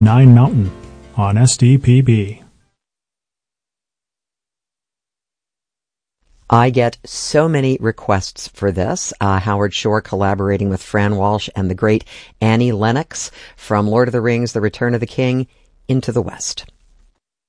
9 Mountain on SDPB. I get so many requests for this. Howard Shore collaborating with Fran Walsh and the great Annie Lennox from Lord of the Rings, The Return of the King, Into the West.